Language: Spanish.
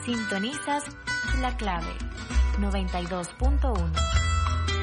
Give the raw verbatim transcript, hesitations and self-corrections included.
Sintonizas La Clave noventa y dos punto uno.